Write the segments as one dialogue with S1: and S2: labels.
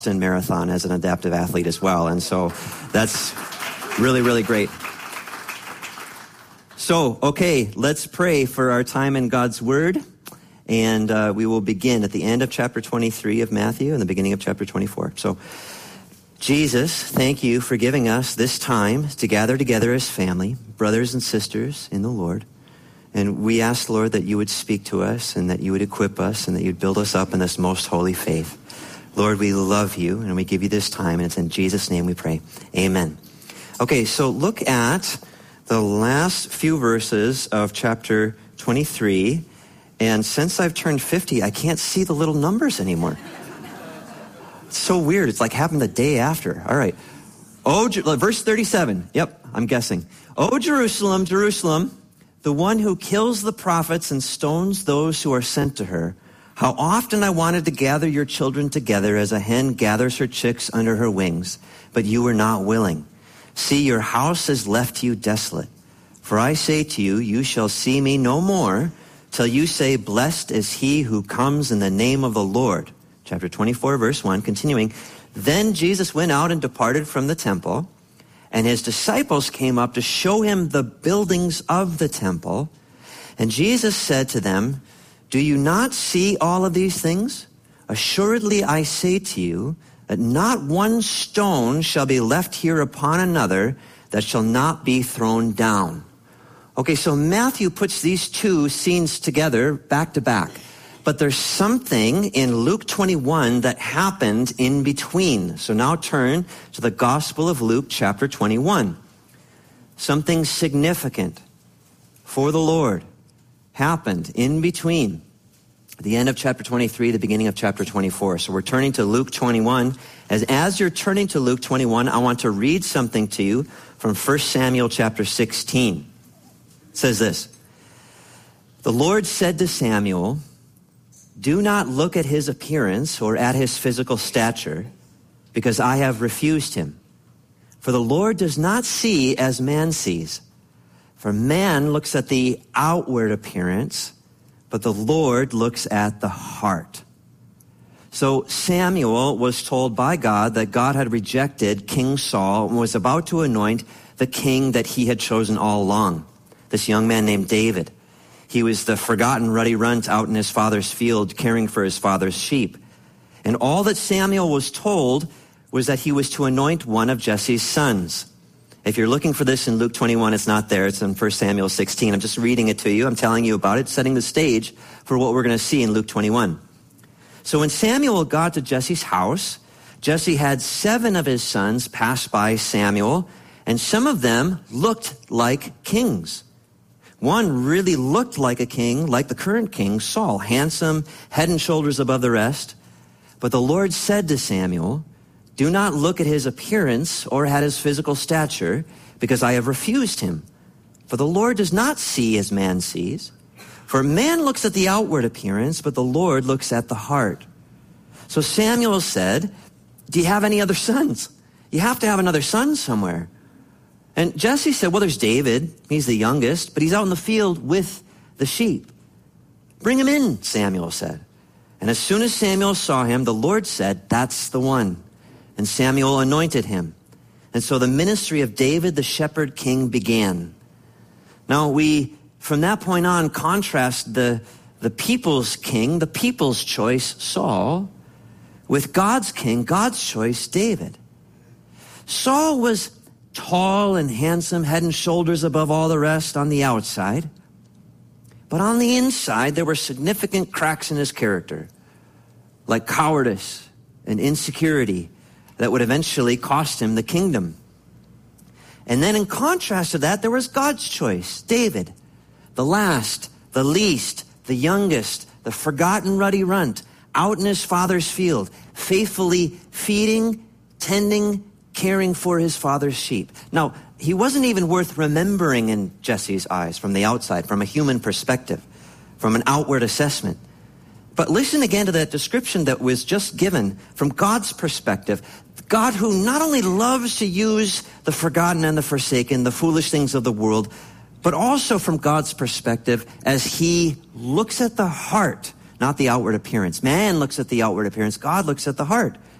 S1: Marathon as an adaptive athlete as well. And so that's really, really great. So, okay, let's pray for our time in God's Word. And we will begin at the end of chapter 23 of Matthew and the beginning of chapter 24. So, Jesus, thank you for giving us this time to gather together as family, brothers and sisters in the Lord. And we ask, Lord, that you would speak to us and that you would equip us and that you'd build us up in this most holy faith. Lord, we love you and we give you this time, and it's in Jesus' name we pray. Amen. Okay, so look at the last few verses of chapter 23. And since I've turned 50, I can't see the little numbers anymore. It's so weird. It's like happened the day after. All right. Oh, verse 37. Yep, I'm guessing. Oh, Jerusalem, Jerusalem, the one who kills the prophets and stones those who are sent to her. How often I wanted to gather your children together as a hen gathers her chicks under her wings, but you were not willing. See, your house has left you desolate. For I say to you, you shall see me no more till you say, blessed is he who comes in the name of the Lord. Chapter 24, verse 1, continuing. Then Jesus went out and departed from the temple, and his disciples came up to show him the buildings of the temple. And Jesus said to them, do you not see all of these things? Assuredly, I say to you that not one stone shall be left here upon another that shall not be thrown down. Okay, so Matthew puts these two scenes together back to back. But there's something in Luke 21 that happened in between. So now turn to the Gospel of Luke chapter 21. Something significant for the Lord happened in between the end of chapter 23, the beginning of chapter 24. So we're turning to Luke 21. As you're turning to Luke 21, I want to read something to you from 1 Samuel chapter 16. It says this. The Lord said to Samuel, do not look at his appearance or at his physical stature, because I have refused him. For the Lord does not see as man sees. For man looks at the outward appearance, but the Lord looks at the heart. So Samuel was told by God that God had rejected King Saul and was about to anoint the king that he had chosen all along, this young man named David. He was the forgotten ruddy runt out in his father's field caring for his father's sheep. And all that Samuel was told was that he was to anoint one of Jesse's sons. If you're looking for this in Luke 21, it's not there. It's in 1 Samuel 16. I'm just reading it to you. I'm telling you about it, setting the stage for what we're going to see in Luke 21. So when Samuel got to Jesse's house, Jesse had 7 of his sons pass by Samuel, and some of them looked like kings. One really looked like a king, like the current king, Saul, handsome, head and shoulders above the rest. But the Lord said to Samuel, do not look at his appearance or at his physical stature, because I have refused him. For the Lord does not see as man sees. For man looks at the outward appearance, but the Lord looks at the heart. So Samuel said, do you have any other sons? You have to have another son somewhere. And Jesse said, well, there's David. He's the youngest, but he's out in the field with the sheep. Bring him in, Samuel said. And as soon as Samuel saw him, the Lord said, that's the one. And Samuel anointed him. And so the ministry of David, the shepherd king, began. Now we, from that point on, contrast the people's king, the people's choice, Saul, with God's king, God's choice, David. Saul was tall and handsome, head and shoulders above all the rest on the outside. But on the inside, there were significant cracks in his character, like cowardice and insecurity that would eventually cost him the kingdom. And then in contrast to that, there was God's choice, David, the last, the least, the youngest, the forgotten ruddy runt, out in his father's field, faithfully feeding, tending, caring for his father's sheep. Now, he wasn't even worth remembering in Jesse's eyes from the outside, from a human perspective, from an outward assessment. But listen again to that description that was just given from God's perspective. God who not only loves to use the forgotten and the forsaken, the foolish things of the world, but also from God's perspective as he looks at the heart, not the outward appearance. Man looks at the outward appearance. God looks at the heart.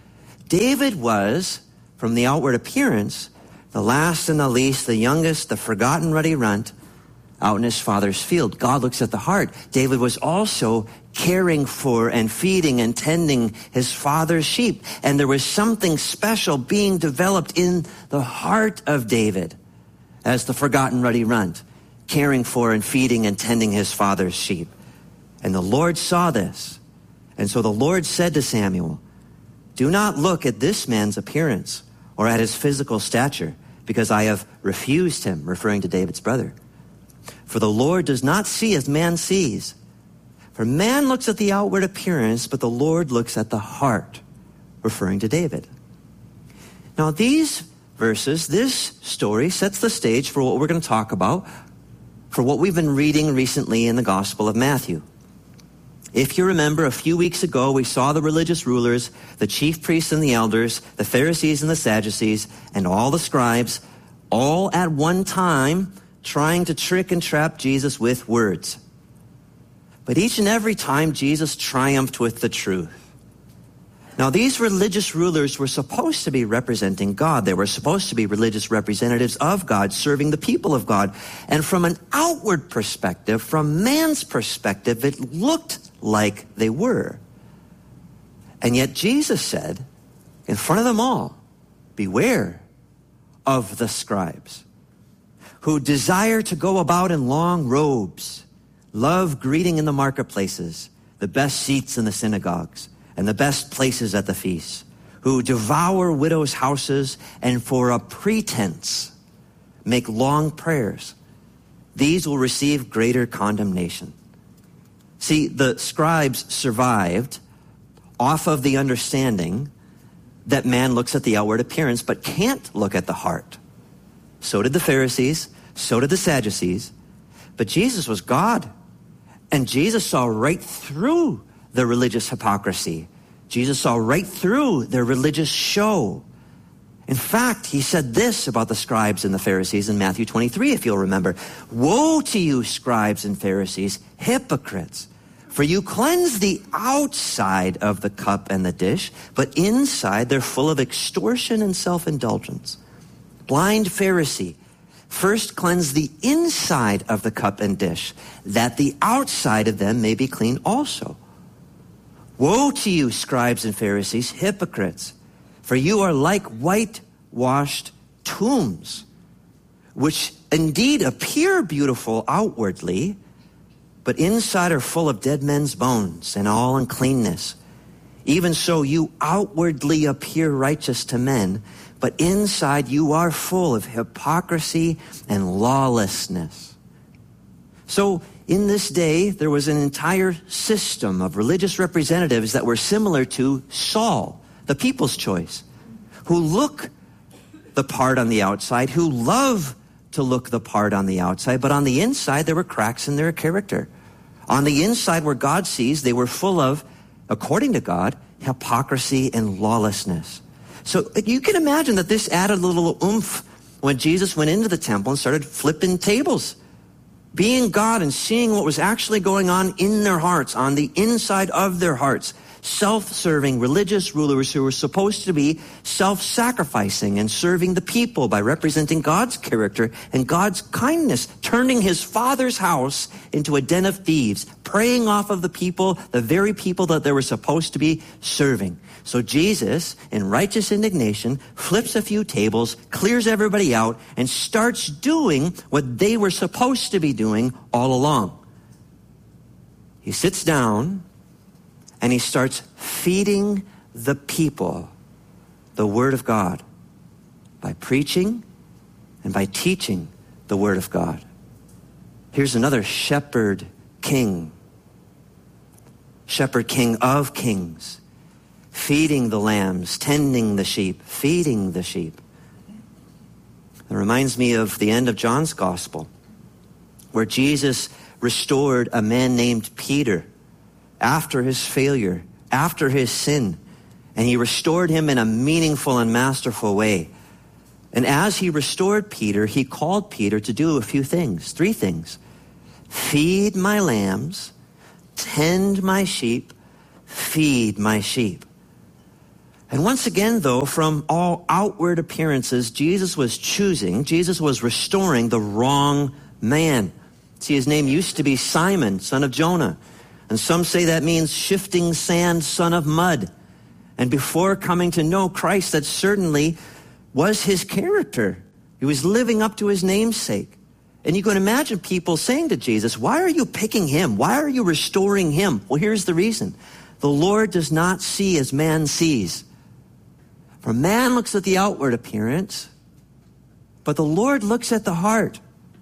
S1: David was, from the outward appearance, the last and the least, the youngest, the forgotten ruddy runt out in his father's field. God looks at the heart. David was also caring for and feeding and tending his father's sheep. And there was something special being developed in the heart of David as the forgotten ruddy runt, caring for and feeding and tending his father's sheep. And the Lord saw this. And so the Lord said to Samuel, "Do not look at this man's appearance or at his physical stature, because I have refused him," referring to David's brother. "For the Lord does not see as man sees. For man looks at the outward appearance, but the Lord looks at the heart," referring to David. Now these verses, this story sets the stage for what we're going to talk about, for what we've been reading recently in the Gospel of Matthew. If you remember, a few weeks ago, we saw the religious rulers, the chief priests and the elders, the Pharisees and the Sadducees, and all the scribes, all at one time trying to trick and trap Jesus with words. But each and every time, Jesus triumphed with the truth. Now, these religious rulers were supposed to be representing God. They were supposed to be religious representatives of God, serving the people of God. And from an outward perspective, from man's perspective, it looked like they were. And yet Jesus said, in front of them all, "Beware of the scribes, who desire to go about in long robes, love greeting in the marketplaces, the best seats in the synagogues, and the best places at the feasts, who devour widows' houses, and for a pretense make long prayers. These will receive greater condemnation." See, the scribes survived off of the understanding that man looks at the outward appearance but can't look at the heart. So did the Pharisees, so did the Sadducees. But Jesus was God, and Jesus saw right through the religious hypocrisy. Jesus saw right through their religious show. In fact, he said this about the scribes and the Pharisees in Matthew 23, if you'll remember. "Woe to you, scribes and Pharisees, hypocrites! For you cleanse the outside of the cup and the dish, but inside they're full of extortion and self-indulgence. Blind Pharisee, first cleanse the inside of the cup and dish, that the outside of them may be clean also. Woe to you, scribes and Pharisees, hypocrites! For you are like whitewashed tombs, which indeed appear beautiful outwardly, but inside are full of dead men's bones and all uncleanness. Even so, you outwardly appear righteous to men, but inside you are full of hypocrisy and lawlessness." So in this day, there was an entire system of religious representatives that were similar to Saul, the people's choice, who look the part on the outside, who love to look the part on the outside, but on the inside, there were cracks in their character. On the inside, where God sees, they were full of, according to God, hypocrisy and lawlessness. So you can imagine that this added a little oomph when Jesus went into the temple and started flipping tables. Being God and seeing what was actually going on in their hearts, on the inside of their hearts. Self-serving religious rulers who were supposed to be self-sacrificing and serving the people by representing God's character and God's kindness, turning his Father's house into a den of thieves, preying off of the people, the very people that they were supposed to be serving. So Jesus, in righteous indignation, flips a few tables, clears everybody out, and starts doing what they were supposed to be doing all along. He sits down and he starts feeding the people the Word of God by preaching and by teaching the Word of God. Here's another shepherd king of kings, feeding the lambs, tending the sheep, feeding the sheep. It reminds me of the end of John's Gospel, where Jesus restored a man named Peter after his failure, after his sin, and he restored him in a meaningful and masterful way. And as he restored Peter, he called Peter to do a few things, 3 things. Feed my lambs, tend my sheep, feed my sheep. And once again, though, from all outward appearances, Jesus was restoring the wrong man. See, his name used to be Simon, son of Jonah. And some say that means shifting sand, son of mud. And before coming to know Christ, that certainly was his character. He was living up to his namesake. And you can imagine people saying to Jesus, why are you picking him? Why are you restoring him? Well, here's the reason. The Lord does not see as man sees. For man looks at the outward appearance, but the Lord looks at the heart.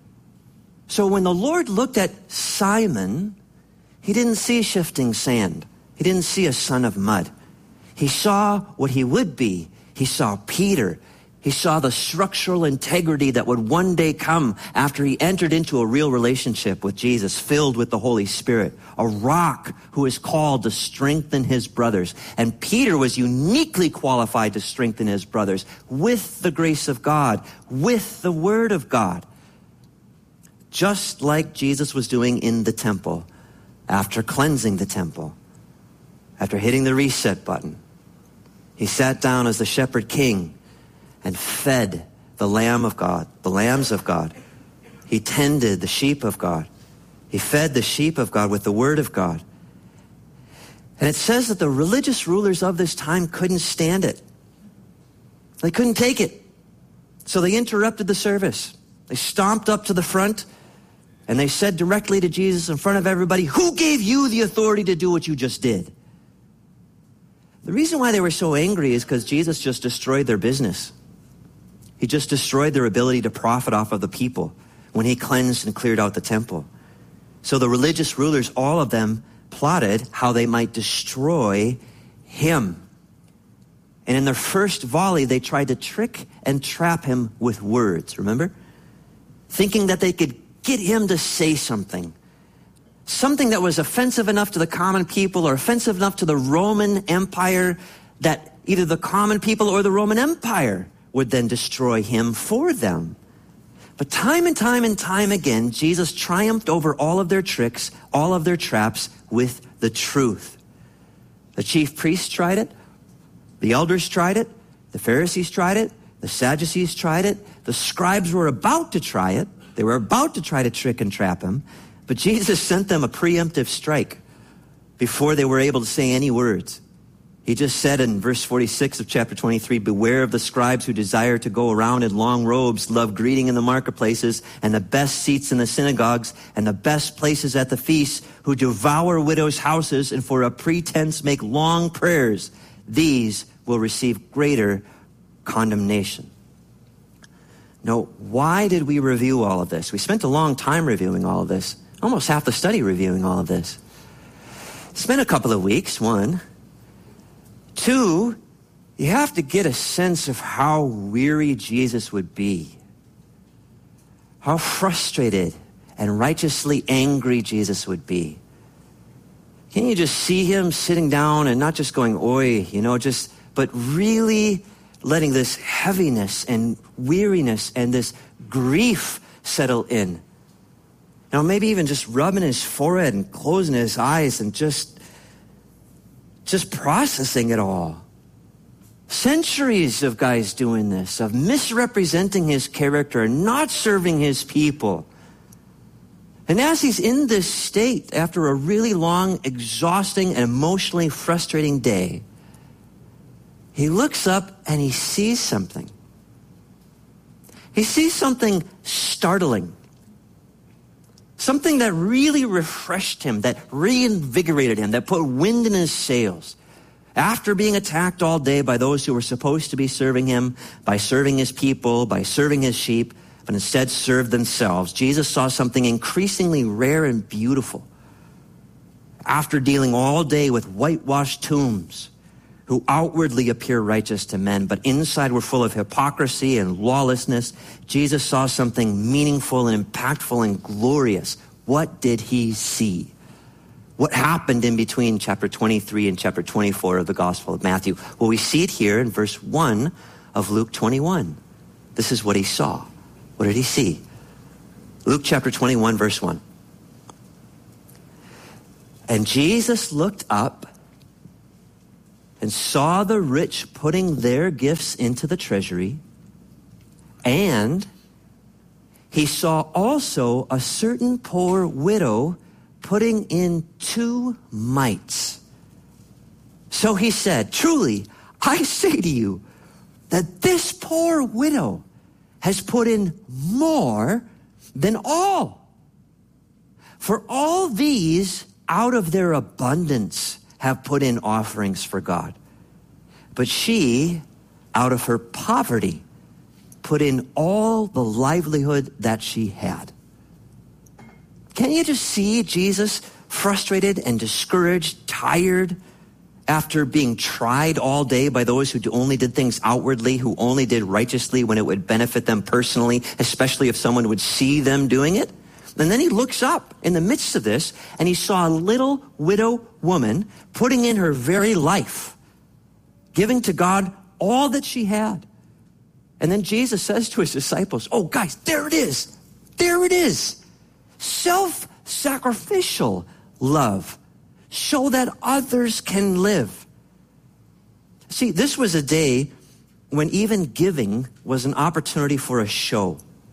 S1: So when the Lord looked at Simon, he didn't see shifting sand. He didn't see a son of mud. He saw what he would be. He saw Peter. He saw the structural integrity that would one day come after he entered into a real relationship with Jesus, filled with the Holy Spirit, a rock who is called to strengthen his brothers. And Peter was uniquely qualified to strengthen his brothers with the grace of God, with the word of God, just like Jesus was doing in the temple after cleansing the temple, after hitting the reset button. He sat down as the shepherd king and fed the Lamb of God, the lambs of God. He tended the sheep of God. He fed the sheep of God with the word of God. And it says that the religious rulers of this time couldn't stand it. They couldn't take it. So they interrupted the service. They stomped up to the front and they said directly to Jesus in front of everybody, who gave you the authority to do what you just did? The reason why they were so angry is because Jesus just destroyed their business. He just destroyed their ability to profit off of the people when he cleansed and cleared out the temple. So the religious rulers, all of them, plotted how they might destroy him. And in their first volley, they tried to trick and trap him with words, remember? Thinking that they could get him to say something that was offensive enough to the common people or offensive enough to the Roman Empire that either the common people or the Roman Empire would then destroy him for them. But time and time and time again, Jesus triumphed over all of their tricks, all of their traps with the truth. The chief priests tried it. The elders tried it. The Pharisees tried it. The Sadducees tried it. The scribes were about to try it. They were about to try to trick and trap him. But Jesus sent them a preemptive strike before they were able to say any words. He just said in verse 46 of chapter 23, beware of the scribes who desire to go around in long robes, love greeting in the marketplaces, and the best seats in the synagogues, and the best places at the feasts, who devour widows' houses, and for a pretense make long prayers. These will receive greater condemnation. Now, why did we review all of this? We spent a long time reviewing all of this, almost half the study reviewing all of this. It's been a couple of weeks, one. Two, you have to get a sense of how weary Jesus would be, how frustrated and righteously angry Jesus would be. Can you just see him sitting down and not just going, oi, but really letting this heaviness and weariness and this grief settle in? Now, maybe even just rubbing his forehead and closing his eyes and just processing it all. Centuries of guys doing this, of misrepresenting his character, not serving his people. And as he's in this state, after a really long, exhausting, and emotionally frustrating day, he looks up and he sees something. He sees something startling. Something that really refreshed him, that reinvigorated him, that put wind in his sails. After being attacked all day by those who were supposed to be serving him, by serving his people, by serving his sheep, but instead served themselves, Jesus saw something increasingly rare and beautiful. After dealing all day with whitewashed tombs, who outwardly appear righteous to men, but inside were full of hypocrisy and lawlessness, Jesus saw something meaningful and impactful and glorious. What did he see? What happened in between chapter 23 and chapter 24 of the Gospel of Matthew? Well, we see it here in verse 1 of Luke 21. This is what he saw. What did he see? Luke chapter 21, verse 1. And Jesus looked up and saw the rich putting their gifts into the treasury, and he saw also a certain poor widow putting in 2 mites. So he said, truly, I say to you that this poor widow has put in more than all. For all these out of their abundance have put in offerings for God. But she, out of her poverty, put in all the livelihood that she had. Can you just see Jesus frustrated and discouraged, tired, after being tried all day by those who only did things outwardly, who only did righteously when it would benefit them personally, especially if someone would see them doing it? And then he looks up in the midst of this, and he saw a little widow woman putting in her very life, giving to God all that she had. And then Jesus says to his disciples, oh, guys, there it is. There it is. Self-sacrificial love, so that others can live. See, this was a day when even giving was an opportunity for a show.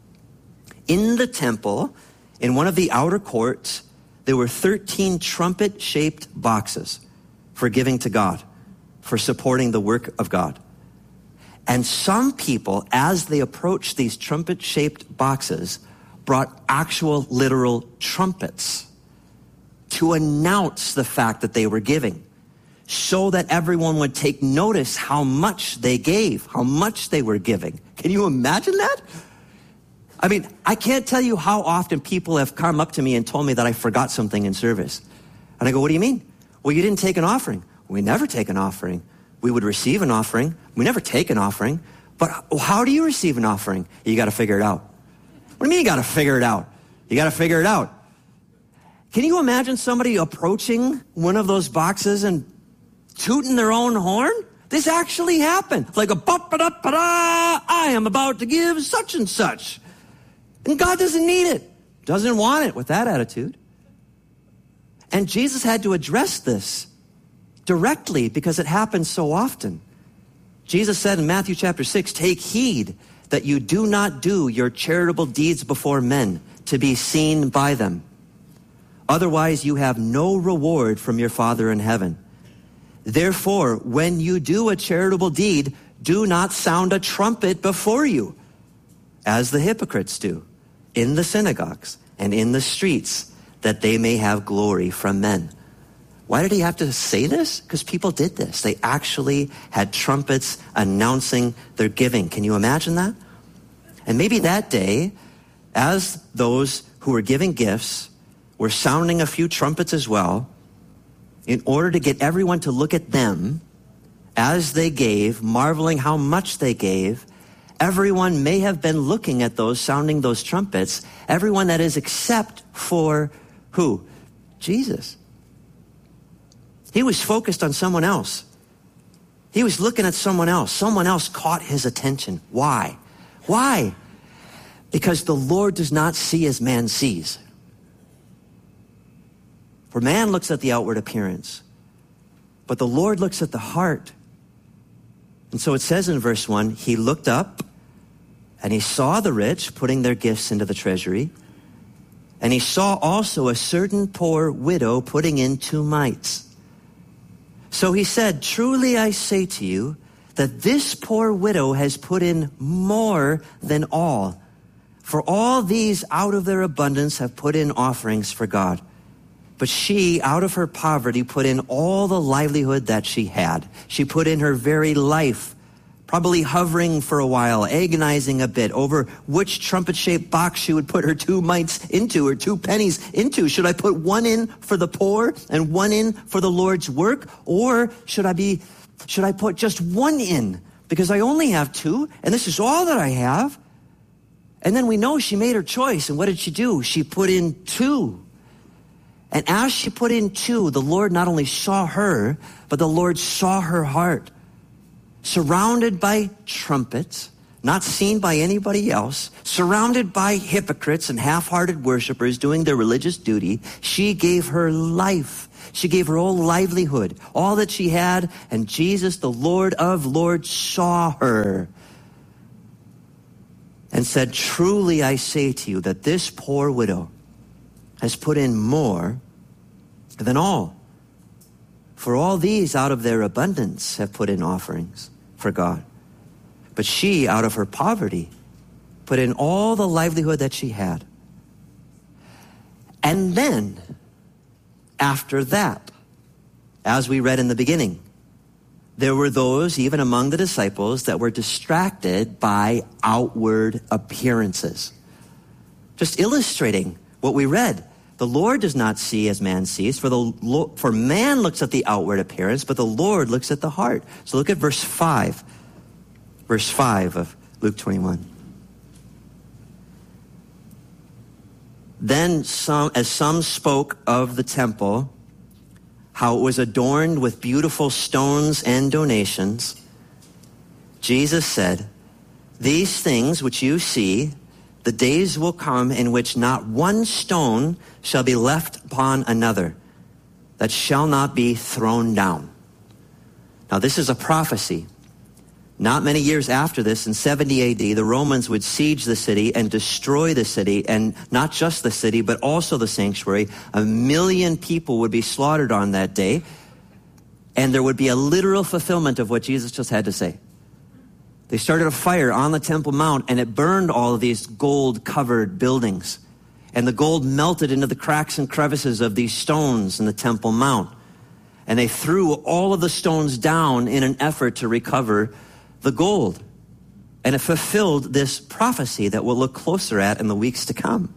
S1: In the temple, in one of the outer courts, there were 13 trumpet-shaped boxes for giving to God, for supporting the work of God. And some people, as they approached these trumpet-shaped boxes, brought actual literal trumpets to announce the fact that they were giving, so that everyone would take notice how much they gave, how much they were giving. Can you imagine that? I mean, I can't tell you how often people have come up to me and told me that I forgot something in service. And I go, what do you mean? Well, you didn't take an offering. We never take an offering. We would receive an offering. We never take an offering. But how do you receive an offering? You got to figure it out. What do you mean you got to figure it out? You got to figure it out. Can you imagine somebody approaching one of those boxes and tooting their own horn? This actually happened. Like a ba-ba-da-ba-da, I am about to give such and such. And God doesn't need it, doesn't want it with that attitude. And Jesus had to address this directly because it happens so often. Jesus said in Matthew chapter 6, take heed that you do not do your charitable deeds before men to be seen by them. Otherwise, you have no reward from your Father in heaven. Therefore, when you do a charitable deed, do not sound a trumpet before you, as the hypocrites do, in the synagogues and in the streets, that they may have glory from men. Why did he have to say this? Because people did this. They actually had trumpets announcing their giving. Can you imagine that? And maybe that day, as those who were giving gifts were sounding a few trumpets as well, in order to get everyone to look at them as they gave, marveling how much they gave, everyone may have been looking at those, sounding those trumpets, everyone that is except for who? Jesus. He was focused on someone else. He was looking at someone else. Someone else caught his attention. Why? Why? Because the Lord does not see as man sees. For man looks at the outward appearance, but the Lord looks at the heart. And so it says in verse 1, he looked up and he saw the rich putting their gifts into the treasury. And he saw also a certain poor widow putting in 2 mites. So he said, truly I say to you that this poor widow has put in more than all. For all these out of their abundance have put in offerings for God. But she, out of her poverty, put in all the livelihood that she had. She put in her very life, probably hovering for a while, agonizing a bit over which trumpet-shaped box she would put her 2 mites into, or 2 pennies into. Should I put one in for the poor and one in for the Lord's work? Or should I put just one in because I only have 2 and this is all that I have? And then we know she made her choice. And what did she do? She put in 2. And as she put in 2, the Lord not only saw her, but the Lord saw her heart. Surrounded by trumpets, not seen by anybody else, surrounded by hypocrites and half-hearted worshipers doing their religious duty, she gave her life. She gave her whole livelihood, all that she had, and Jesus, the Lord of Lords, saw her and said, truly I say to you that this poor widow has put in more than all. For all these out of their abundance have put in offerings for God. But she, out of her poverty, put in all the livelihood that she had. And then, after that, as we read in the beginning, there were those, even among the disciples, that were distracted by outward appearances. Just illustrating what we read. The Lord does not see as man sees, for man looks at the outward appearance, but the Lord looks at the heart. So look at verse 5. Verse 5 of Luke 21. Then as some spoke of the temple, how it was adorned with beautiful stones and donations, Jesus said, these things which you see, the days will come in which not one stone shall be left upon another that shall not be thrown down. Now this is a prophecy. Not many years after this, in 70 AD, the Romans would siege the city and destroy the city, and not just the city, but also the sanctuary. 1 million people would be slaughtered on that day, and there would be a literal fulfillment of what Jesus just had to say. They started a fire on the Temple Mount, and it burned all of these gold-covered buildings. And the gold melted into the cracks and crevices of these stones in the Temple Mount. And they threw all of the stones down in an effort to recover the gold. And it fulfilled this prophecy that we'll look closer at in the weeks to come.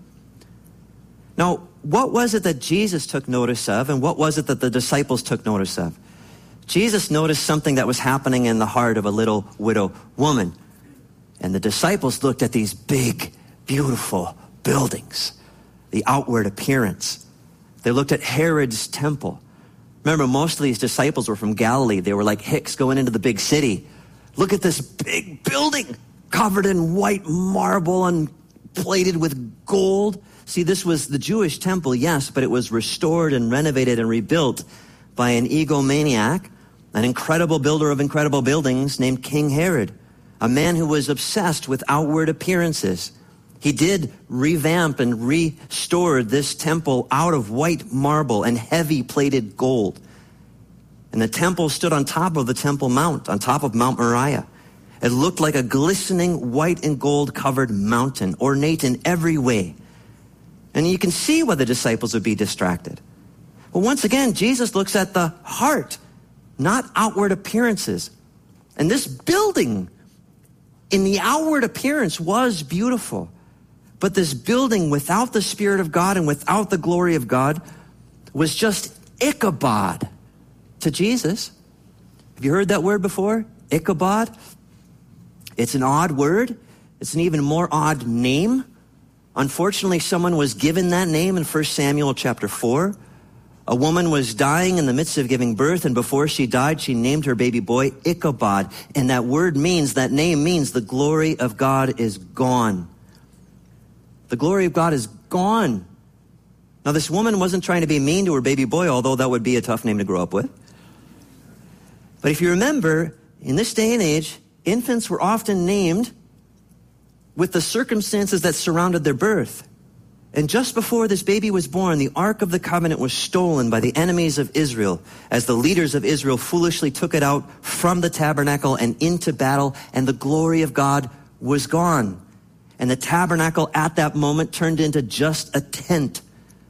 S1: Now, what was it that Jesus took notice of, and what was it that the disciples took notice of? Jesus noticed something that was happening in the heart of a little widow woman. And the disciples looked at these big, beautiful buildings, the outward appearance. They looked at Herod's temple. Remember, most of these disciples were from Galilee. They were like Hicks going into the big city. Look at this big building covered in white marble and plated with gold. See, this was the Jewish temple, yes, but it was restored and renovated and rebuilt by an egomaniac, an incredible builder of incredible buildings named King Herod, a man who was obsessed with outward appearances. He did revamp and restore this temple out of white marble and heavy plated gold. And the temple stood on top of the Temple Mount, on top of Mount Moriah. It looked like a glistening white and gold covered mountain, ornate in every way. And you can see why the disciples would be distracted. But once again, Jesus looks at the heart, not outward appearances. And this building, in the outward appearance, was beautiful. But this building, without the Spirit of God and without the glory of God, was just Ichabod to Jesus. Have you heard that word before? Ichabod? It's an odd word. It's an even more odd name. Unfortunately, someone was given that name in 1 Samuel chapter 4. A woman was dying in the midst of giving birth, and before she died, she named her baby boy Ichabod. And that name means the glory of God is gone. The glory of God is gone. Now, this woman wasn't trying to be mean to her baby boy, although that would be a tough name to grow up with. But if you remember, in this day and age, infants were often named with the circumstances that surrounded their birth. And just before this baby was born, the Ark of the Covenant was stolen by the enemies of Israel, as the leaders of Israel foolishly took it out from the tabernacle and into battle, and the glory of God was gone. And the tabernacle at that moment turned into just a tent.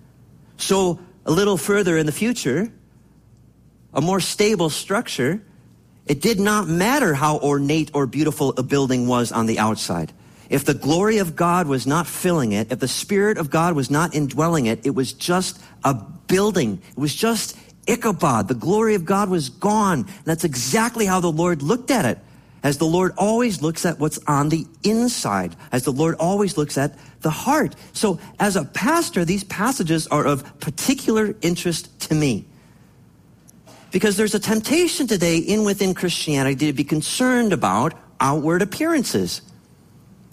S1: So a little further in the future, a more stable structure, it did not matter how ornate or beautiful a building was on the outside. If the glory of God was not filling it, if the Spirit of God was not indwelling it, it was just a building. It was just Ichabod. The glory of God was gone. And that's exactly how the Lord looked at it. As the Lord always looks at what's on the inside. As the Lord always looks at the heart. So as a pastor, these passages are of particular interest to me. Because there's a temptation today within Christianity to be concerned about outward appearances.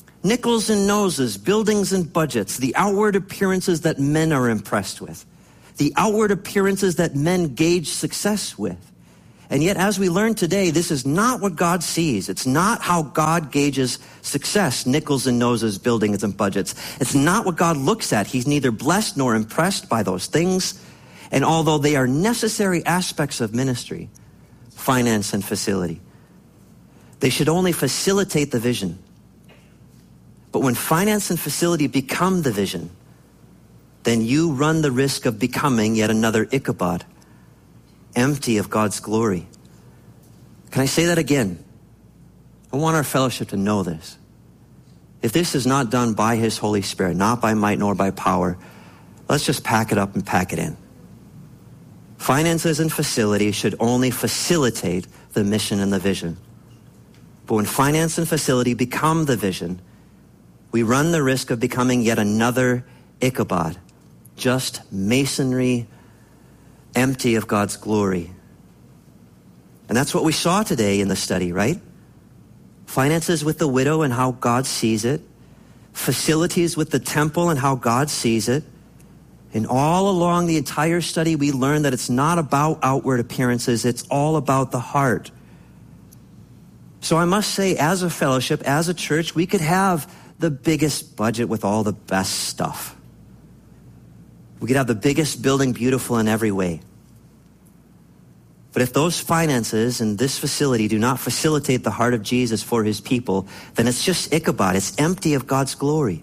S1: Nickels and noses, buildings and budgets, the outward appearances that men are impressed with. the outward appearances that men gauge success with. And yet, as we learned today, this is not what God sees. It's not how God gauges success, nickels and noses, buildings and budgets. It's not what God looks at. He's neither blessed nor impressed by those things. And although they are necessary aspects of ministry, finance and facility, they should only facilitate the vision. But when finance and facility become the vision, then you run the risk of becoming yet another Ichabod, empty of God's glory. Can I say that again? I want our fellowship to know this. If this is not done by His Holy Spirit, not by might nor by power, let's just pack it up and pack it in. Finances and facility should only facilitate the mission and the vision. But when finance and facility become the vision, we run the risk of becoming yet another Ichabod, just masonry, empty of God's glory. And that's what we saw today in the study, right? Finances with the widow and how God sees it. Facilities with the temple and how God sees it. And all along the entire study, we learned that it's not about outward appearances. It's all about the heart. So I must say, as a fellowship, as a church, we could have the biggest budget with all the best stuff. We could have the biggest building, beautiful in every way. But if those finances and this facility do not facilitate the heart of Jesus for His people, then it's just Ichabod. It's empty of God's glory.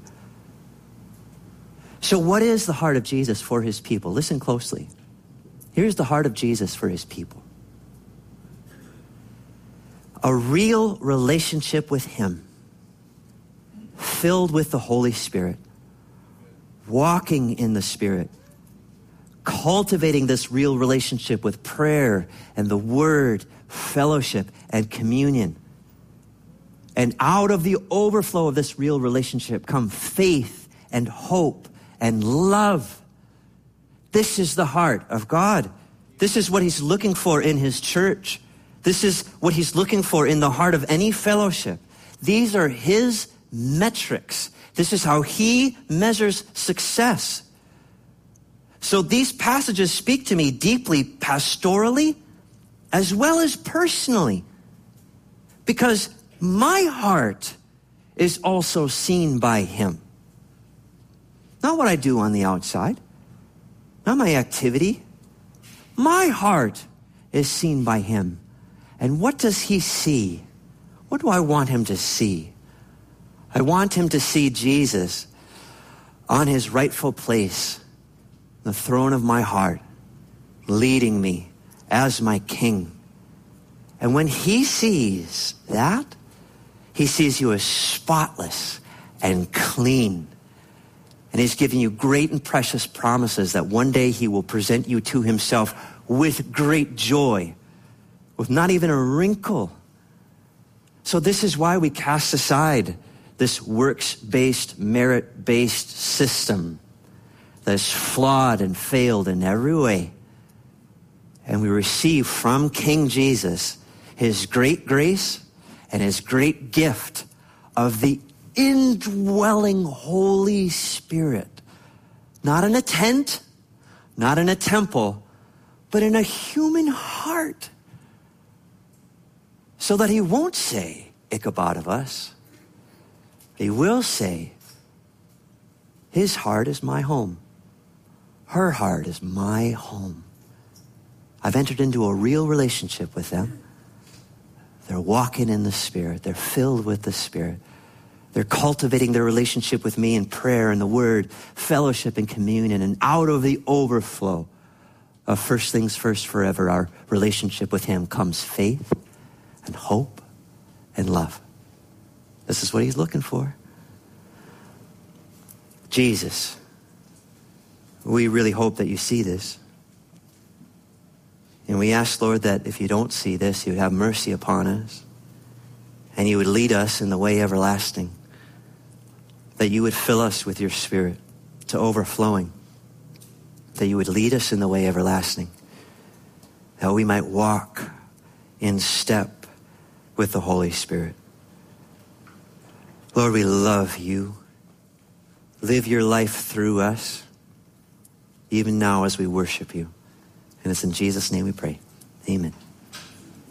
S1: So what is the heart of Jesus for His people? Listen closely. Here's the heart of Jesus for His people. A real relationship with Him, filled with the Holy Spirit, walking in the Spirit, cultivating this real relationship with prayer and the Word, fellowship and communion. And out of the overflow of this real relationship come faith and hope and love. This is the heart of God. This is what He's looking for in His church. This is what He's looking for in the heart of any fellowship. These are His metrics. This is how He measures success. So these passages speak to me deeply pastorally as well as personally, because my heart is also seen by Him. Not what I do on the outside, not my activity. My heart is seen by Him. And what does He see? What do I want Him to see? I want Him to see Jesus on His rightful place, the throne of my heart, leading me as my King. And when He sees that, He sees you as spotless and clean. And He's giving you great and precious promises that one day He will present you to Himself with great joy, with not even a wrinkle. So this is why we cast aside this works-based, merit-based system that's flawed and failed in every way. And we receive from King Jesus His great grace and His great gift of the indwelling Holy Spirit. Not in a tent, not in a temple, but in a human heart. So that He won't say, Ichabod of us. He will say, His heart is my home. Her heart is my home. I've entered into a real relationship with them. They're walking in the Spirit. They're filled with the Spirit. They're cultivating their relationship with me in prayer and the Word, fellowship and communion. And out of the overflow of first things first forever, our relationship with Him comes faith and hope and love. This is what He's looking for. Jesus, we really hope that you see this. And we ask, Lord, that if you don't see this, you would have mercy upon us. And you would lead us in the way everlasting. That you would fill us with your Spirit to overflowing. That you would lead us in the way everlasting. That we might walk in step with the Holy Spirit. Lord, we love you. Live your life through us. even now as we worship you. And it's in Jesus' name we pray. Amen.